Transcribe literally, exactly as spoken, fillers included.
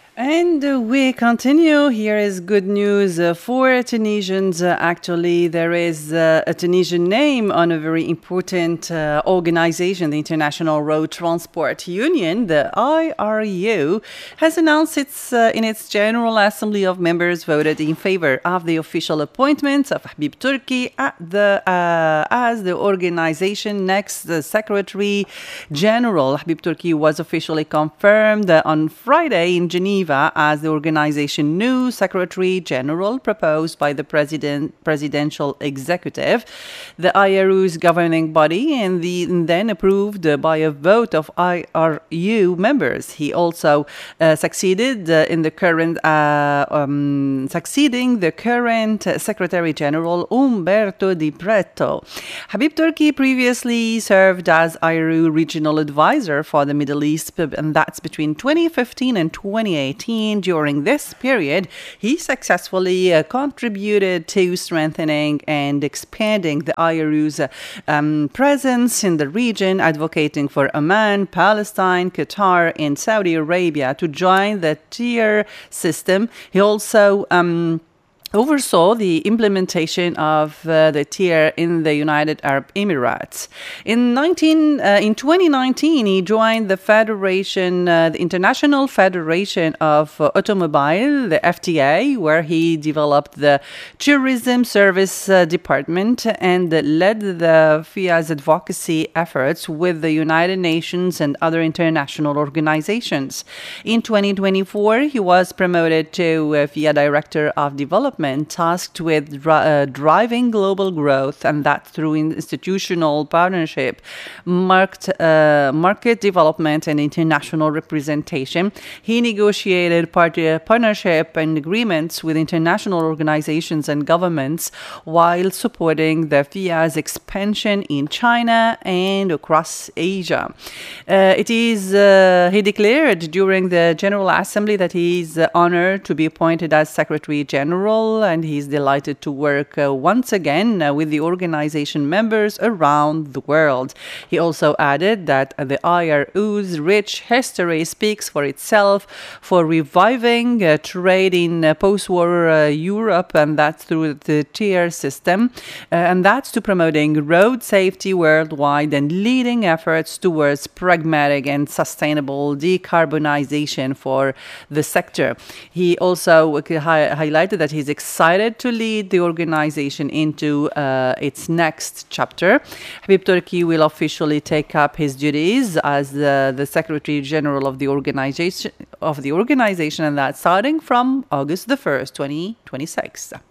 And uh, we continue. Here is good news uh, for Tunisians. Uh, actually, there is uh, a Tunisian name on a very important uh, organization, the International Road Transport Union, the I R U, has announced its uh, in its General Assembly of members voted in favor of the official appointment of Habib Turki at the uh, as the organization next uh, Secretary General. Habib Turki was officially confirmed uh, on Friday in Geneva as the organization new Secretary General proposed by the President Presidential Executive, the I R U's governing body, and, the, and then approved uh, by a vote of I R U members. He also uh, succeeded uh, in the current uh, um, succeeding the current Secretary General Umberto Di Pretto. Habib Turki previously served as I R U regional advisor for the Middle East, and that's between twenty fifteen and twenty eighteen. During this period, he successfully uh, contributed to strengthening and expanding the I R U's uh, um, presence in the region, advocating for Oman, Palestine, Qatar, and Saudi Arabia to join the tier system. He also um, oversaw the implementation of uh, the tier in the United Arab Emirates. In nineteen uh, in twenty nineteen, he joined the Federation, uh, the International Federation of uh, Automobile, the F T A, where he developed the Tourism Service uh, Department and led the F I A's advocacy efforts with the United Nations and other international organizations. In twenty twenty-four, he was promoted to uh, F I A Director of Development, tasked with uh, driving global growth, and that through institutional partnership, marked, uh, market development, and international representation. He negotiated party, partnership and agreements with international organizations and governments while supporting the F I A's expansion in China and across Asia. Uh, it is, uh, he declared during the General Assembly that he is uh, honored to be appointed as Secretary General, and he's delighted to work uh, once again uh, with the organization members around the world. He also added that uh, the I R U's rich history speaks for itself for reviving uh, trade in uh, post-war uh, Europe, and that's through the tier system, uh, and that's to promoting road safety worldwide and leading efforts towards pragmatic and sustainable decarbonization for the sector. He also uh, hi- highlighted that he's excited to lead the organization into uh, its next chapter. Habib Turki will officially take up his duties as the, the Secretary General of the organization of the organization, and that's starting from August the first, twenty twenty-six.